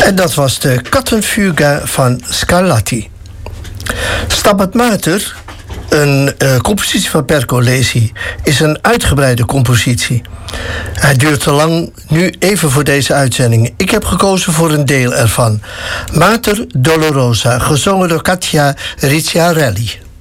En dat was de Kattenfuga van Scarlatti. Stabat Mater, een compositie van Pergolesi, is een uitgebreide compositie. Hij duurt te lang, nu even voor deze uitzending. Ik heb gekozen voor een deel ervan. Mater Dolorosa, gezongen door Katia Ricciarelli.